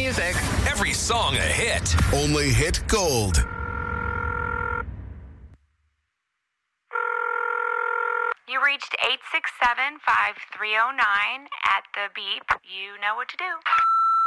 music. Every song a hit. Only Hit Gold. You reached 867-5309 at the beep. You know what to do.